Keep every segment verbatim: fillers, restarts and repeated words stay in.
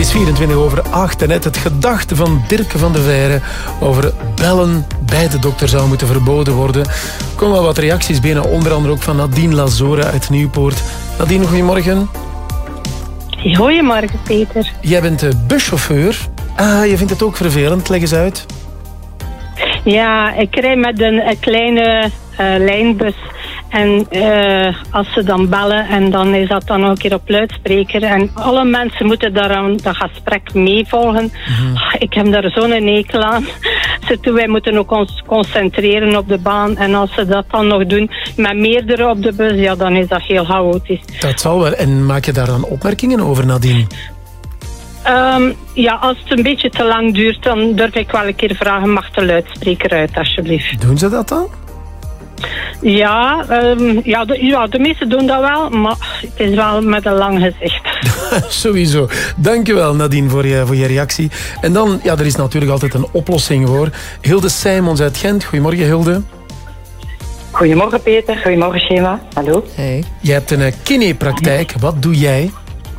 is vierentwintig over acht en net het gedachte van Dirke van de Veire over bellen bij de dokter zou moeten verboden worden. Er komen wel wat reacties binnen, onder andere ook van Nadine Lazora uit Nieuwpoort. Nadine, goedemorgen. Goedemorgen, Peter. Jij bent uh, buschauffeur. Ah, je vindt het ook vervelend. Leg eens uit. Ja, ik rij met een, een kleine uh, lijnbus. En uh, als ze dan bellen en dan is dat dan ook een keer op luidspreker. En alle mensen moeten daar aan dat gesprek meevolgen. Mm-hmm. Ik heb daar zo'n hekel aan. Wij moeten ook ons concentreren op de baan. En als ze dat dan nog doen met meerdere op de bus, ja, dan is dat heel chaotisch. Dat zal wel. En maak je daar dan opmerkingen over, Nadine? Um, ja, als het een beetje te lang duurt, dan durf ik wel een keer vragen, mag de luidspreker uit, alsjeblieft. Doen ze dat dan? Ja, um, ja, de, ja, de meesten doen dat wel, maar het is wel met een lang gezicht. Sowieso. Dankjewel, Nadine, voor je, voor je reactie. En dan, ja, er is natuurlijk altijd een oplossing voor. Hilde Sijmons uit Gent. Goedemorgen, Hilde. Goedemorgen, Peter. Goedemorgen, Shema. Hallo. Hey. Je hebt een kinepraktijk. Wat doe jij?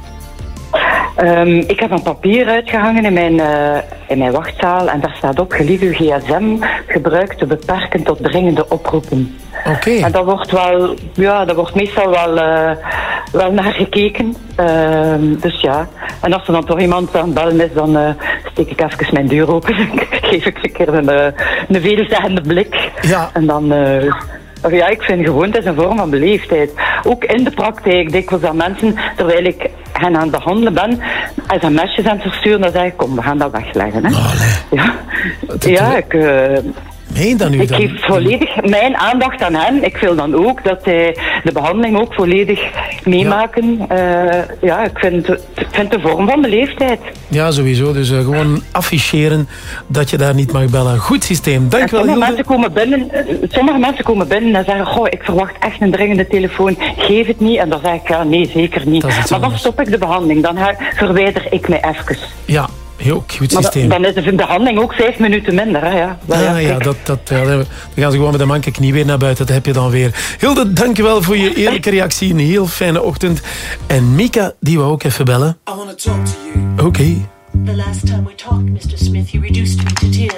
Um, ik heb een papier uitgehangen in mijn, uh, in mijn wachtzaal en daar staat op: gelieve uw gsm gebruik te beperken tot dringende oproepen. Oké. Okay. En dat wordt wel, ja, dat wordt meestal wel, uh, wel naar gekeken. Uh, dus ja. En als er dan toch iemand aan het bellen is, dan uh, steek ik even mijn deur open. Geef ik een keer een, uh, een veelzeggende blik. Ja. En dan... Uh, Ja, ik vind gewoon, het is een vorm van beleefdheid. Ook in de praktijk, dikwijls dat mensen, terwijl ik hen aan het behandelen ben, sms'jes aan het versturen, dan zeg ik, kom, we gaan dat wegleggen. Hè. Oh, nee. Ja, dat, ja ik... Uh, Meen dan nu ik dan? geef volledig mijn aandacht aan hen. Ik wil dan ook dat zij de behandeling ook volledig meemaken. Ja, uh, ja ik vind het vind een vorm van beleefdheid. Ja, sowieso. Dus uh, gewoon afficheren dat je daar niet mag bellen. Goed systeem. Dank wel, sommige mensen komen binnen, sommige mensen komen binnen en zeggen, goh, ik verwacht echt een dringende telefoon. Geef het niet. En dan zeg ik, ja, nee, zeker niet. Maar dan stop ik de behandeling. Dan verwijder ik mij even. Ja. Heel goed systeem. Maar dan is de behandeling ook vijf minuten minder. Hè, ja. Ah, ja, ja, dat, dat, ja, dan gaan ze gewoon met de manke knie weer naar buiten. Dat heb je dan weer. Hilde, dankjewel voor je eerlijke reactie. Een heel fijne ochtend. En Mika, die wou ook even bellen. Oké. Okay. The last time we talked, mister Smith, you reduced me to tears.